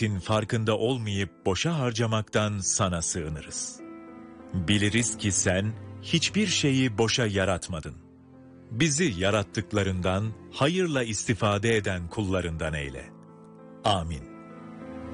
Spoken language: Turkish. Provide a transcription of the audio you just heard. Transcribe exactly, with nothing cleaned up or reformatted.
nimetin farkında olmayıp boşa harcamaktan sana sığınırız. Biliriz ki sen hiçbir şeyi boşa yaratmadın. Bizi yarattıklarından hayırla istifade eden kullarından eyle. Amin.